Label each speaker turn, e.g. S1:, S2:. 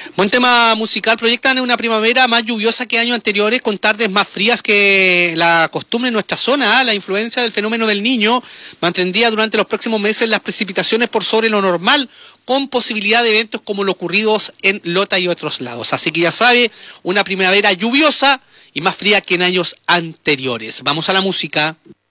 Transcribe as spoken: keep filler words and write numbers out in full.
S1: Buen tema musical. Proyectan una primavera más lluviosa que años anteriores, con tardes más frías que la costumbre en nuestra zona. ¿eh? La influencia del fenómeno del Niño mantendría durante los próximos meses las precipitaciones por sobre lo normal, con posibilidad de eventos como lo ocurridos en Lota y otros lados. Así que ya sabe, una primavera lluviosa y más fría que en años anteriores. Vamos a la música.